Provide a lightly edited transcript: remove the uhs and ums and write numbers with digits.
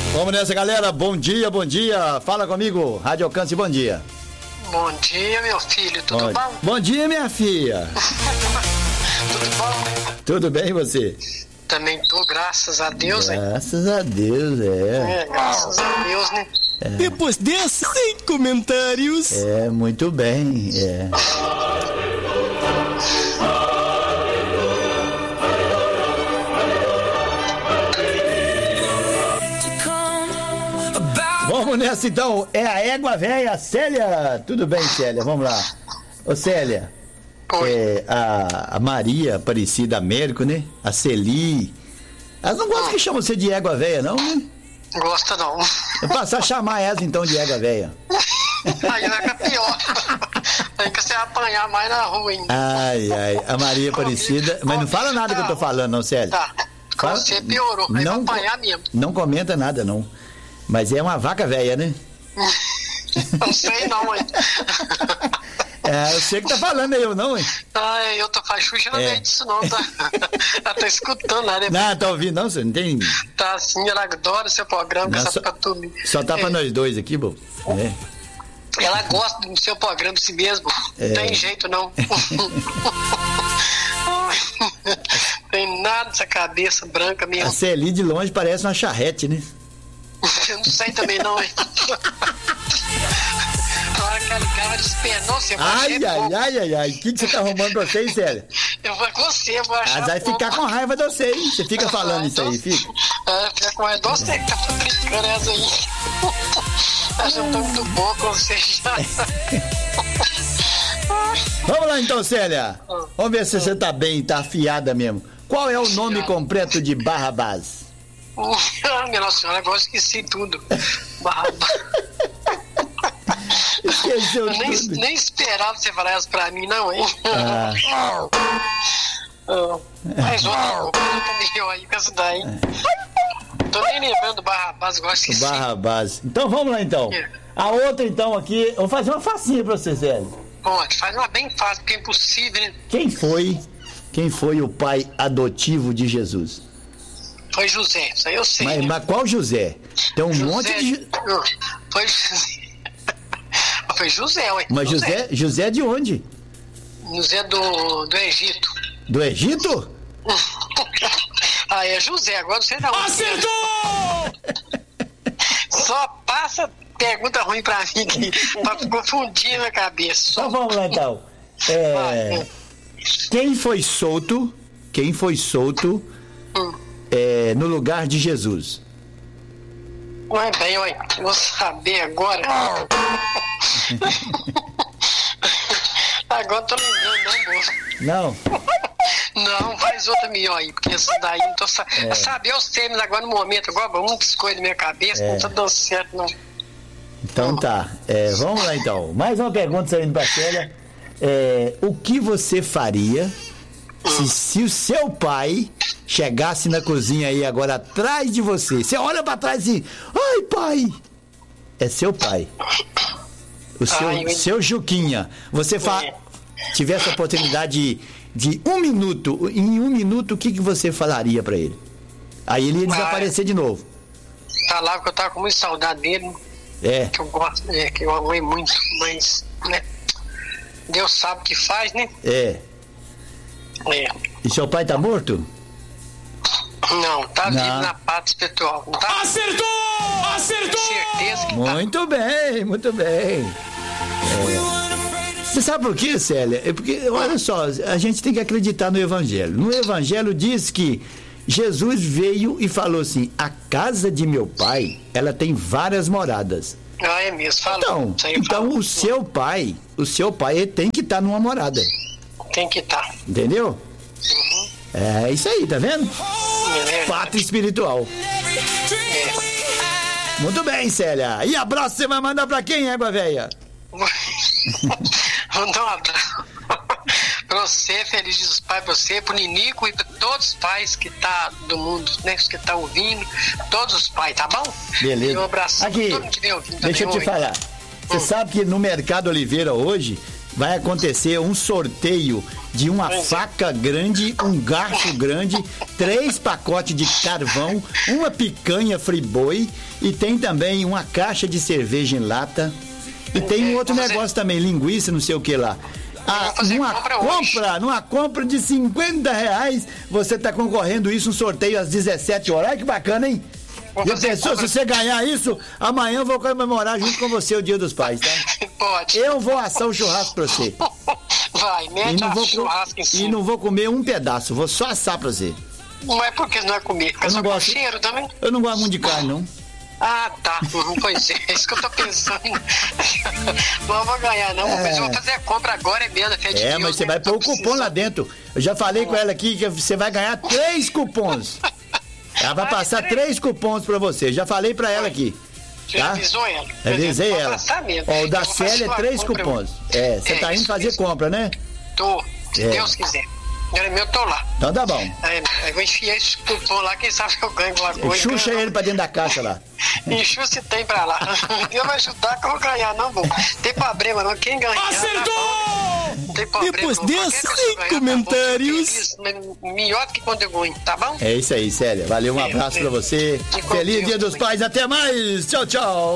Vamos nessa, galera. Bom dia, bom dia. Fala comigo, Rádio Alcance, bom dia. Bom dia, meu filho. Tudo bom? Bom dia, minha filha. Tudo bom? Tudo bem, e você? Também tô, graças a Deus, hein? Graças a Deus, graças a Deus, né? Depois dessa, sem comentários. Muito bem, Vamos nessa então, é a égua véia, Célia. Tudo bem, Célia? Vamos lá. Ô, Célia, a Maria Aparecida Américo, né? A Celi. Elas não gostam que chamam você de égua véia, não, né? Gosta não. Vou passar a chamar elas então de égua véia. Aí vai ficar pior. Aí que você vai apanhar mais na rua ainda. Ai, a Maria Aparecida. Mas não fala nada que eu tô falando, não, Célia. Tá. Você piorou, aí vai apanhar mesmo. Não comenta nada, não. Mas é uma vaca véia, né? Não sei não, hein? Eu sei que tá falando aí, eu não, hein? Eu tô fazendo Xuxa no meio disso não, tá? Ela tá escutando lá, né? Não, tá ouvindo não, você não tem... Tá assim, ela adora o seu programa, não, essa fica tudo. Só tá pra nós dois aqui, pô. Ela gosta do seu programa de si mesmo, não tem jeito não. Tem nada dessa cabeça branca mesmo. A Celi de longe parece uma charrete, né? Eu não sei também não, hein? Na hora que ela ligava, ela despenou, você vai Ai, o que você tá arrumando pra você, hein, Célia? Eu vou com você, vou achar. Mas vai ficar com raiva de você, hein? Você fica falando isso aí, fica? Fica com raiva de você que tá brincando essa aí. Acho que eu tô muito boa com você já. Vamos lá então, Célia. Vamos ver se você tá bem, tá afiada mesmo. Qual é o nome completo de Barrabás? Minha Nossa Senhora, agora esqueci tudo. Esqueceu eu nem esperava você falar isso pra mim, não, hein? Mais outra coisa aí com essa daí. Tô nem lembrando do Barrabás, agora esqueci. Barrabás. Então vamos lá então. A outra então aqui, eu vou fazer uma facinha pra você, Célia. Pode, faz uma bem fácil, porque é impossível, né? Quem foi o pai adotivo de Jesus? Foi José, isso aí eu sei. Mas qual José? Tem um monte de... Foi José. Foi José, ué. Mas José de onde? José do Egito. Do Egito? É José, agora não sei da onde. Acertou! Só passa pergunta ruim pra mim aqui, pra confundir na cabeça. Então vamos lá então. Quem foi solto no lugar de Jesus? Ué, vou saber agora. Agora tô lembrando, não, moço. Não? Não, faz outra melhor aí, porque isso daí não tô sabendo. Saber os termos agora no momento, agora muitas coisas na minha cabeça, não tá dando certo, não. Então tá, vamos lá então. Mais uma pergunta saindo pra Célia. O que você faria se o seu pai chegasse na cozinha aí agora atrás de você? Você olha pra trás e... Ai, pai! É seu pai. Seu Juquinha. Você tivesse a oportunidade de em 1 minuto, o que você falaria pra ele? Aí ele ia desaparecer de novo. Falava que eu tava com muita saudade dele. Que eu gosto, que eu amei muito, mas, né? Deus sabe o que faz, né? E seu pai tá morto? Não, tá vivo na parte espiritual. Tá... Acertou! Certeza que muito bem, muito bem. Você sabe por quê, Célia? É porque, olha só, a gente tem que acreditar no Evangelho. No Evangelho diz que Jesus veio e falou assim: a casa de meu pai, ela tem várias moradas. É mesmo, falou. Então o seu pai, ele tem que estar numa morada. Tem que estar. Entendeu? É isso aí, tá vendo? Pátria espiritual. Muito bem, Célia. E abraço você vai mandar pra quem, égua véia? Mandar um abraço pra você, feliz dia dos pais, pra você, pro Ninico e pra todos os pais que tá do mundo, né? Os que tá ouvindo, todos os pais, tá bom? Beleza. E um abraço aqui, pra todo mundo que vem ouvindo. Deixa eu te falar. Você sabe que no Mercado Oliveira hoje vai acontecer um sorteio de uma faca grande, um garfo grande, 3 pacotes de carvão, uma picanha friboi e tem também uma caixa de cerveja em lata. E tem um outro negócio também, linguiça, não sei o que lá. Numa compra de R$50, você tá concorrendo isso, um sorteio às 17 horas. Olha que bacana, hein? Já pensou, se você ganhar isso, amanhã eu vou comemorar junto com você o Dia dos Pais, tá? Pode. Eu vou assar o churrasco pra você. Vai, mete o churrasco em cima. E não vou comer um pedaço, vou só assar pra você. Não é porque não é comer, porque eu não gosto, cheiro também. Eu não gosto muito de carne, não. Ah, tá. Pois é isso que eu tô pensando. Não vou ganhar, não. Mas eu vou fazer a compra agora, é mesmo. Mas você vai pôr o cupom lá dentro. Eu já falei com ela aqui que você vai ganhar 3 cupons. Ela vai passar 3 cupons pra você. Já falei pra ela aqui. Você avisou ela? Avisei ela. Ó, o da Célia é 3 cupons. Você tá indo fazer compra, né? Tô, se Deus quiser. Eu tô lá. Então tá bom. Eu vou enfiar esse cupom lá, quem sabe eu ganho alguma coisa. Xuxa ele pra dentro da caixa lá. Enxu se tem pra lá. Deus vai ajudar que eu vou ganhar, não vou. Tem problema não, quem ganhar. Acertou! Tem problema, depois desses comentários. Melhor do que quando eu ganho, tá bom? É isso aí, Célia. Valeu, um abraço pra você. Feliz Dia dos Pais, até mais. Tchau, tchau.